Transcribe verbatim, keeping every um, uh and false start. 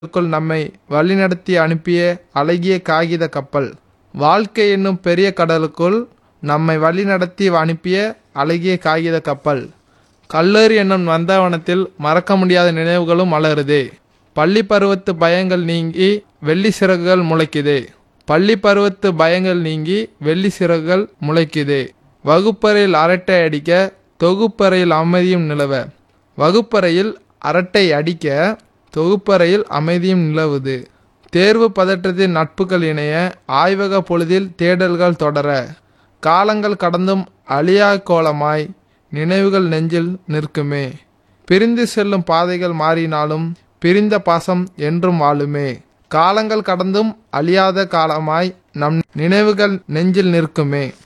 க்குள் நம்மை வழிநடத்தி அனுப்பிய அழகிய காகித கப்பல். வாழ்க்கை என்னும் பெரிய கடலுக்குள் நம்மை வழிநடத்தி அனுப்பிய அழகிய காகித கப்பல். கல்லூரி என்னும் நந்தவனத்தில் மறக்க முடியாத நினைவுகளும் மலருதே. பள்ளி பருவத்து பயங்கள் நீங்கி வெள்ளி சிறகுகள் முளைக்குதே. பள்ளி பருவத்து பயங்கள் நீங்கி வெள்ளி சிறகுகள் முளைக்குதே. வகுப்பறையில் அரட்டை அடிக்க தொகுப்பறையில் அமைதியும் நிலவ. வகுப்பறையில் அரட்டை அடிக்க தொகுப்பறையில் அமைதியும் நிலவுது. தேர்வு பதற்றத்தில் நட்புகள் இணைய ஆய்வக பொழுதில் தேடல்கள் தொடர. காலங்கள் கடந்தும் அழியா கோலமாய் நினைவுகள் நெஞ்சில் நிற்குமே. பிரிந்து செல்லும் பாதைகள் மாறினாலும் பிரிந்த பாசம் என்றும் வாழுமே. காலங்கள் கடந்தும் அழியாத காலமாய் நம் நினைவுகள் நெஞ்சில் நிற்குமே.